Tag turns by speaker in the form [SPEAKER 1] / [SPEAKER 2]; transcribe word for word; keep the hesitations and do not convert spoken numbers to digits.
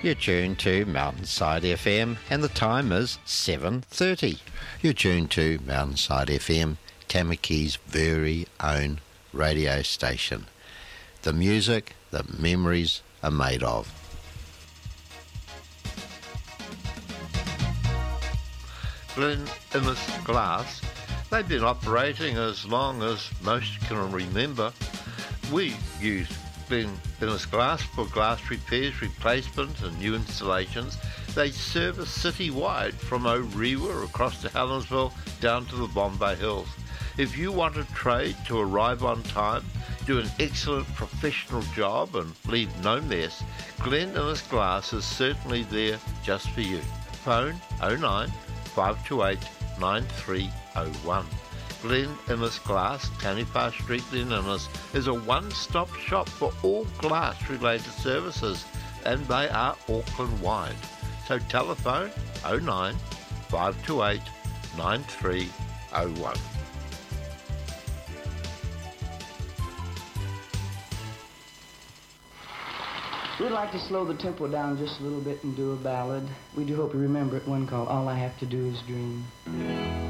[SPEAKER 1] You're tuned to Mountainside F M and the time is seven thirty. You're tuned to Mountainside F M, Tamaki's very own radio station. The music that memories are made of. Glen Innes Glass, they've been operating as long as most can remember. We use Glen Innes Glass for glass repairs, replacement and new installations. They service city-wide from Orewa across to Helensville down to the Bombay Hills. If you want a trade to arrive on time, do an excellent professional job and leave no mess, Glen Innes Glass is certainly there just for you. Phone oh nine, five two eight, nine three oh one. Glen Innes Glass, Taniwha Street, Glen Innes, is a one-stop shop for all glass-related services, and they are Auckland-wide. So telephone oh nine, five two eight, nine three oh one.
[SPEAKER 2] We'd like to slow the tempo down just a little bit and do a ballad. We do hope you remember it, one called All I Have to Do Is Dream.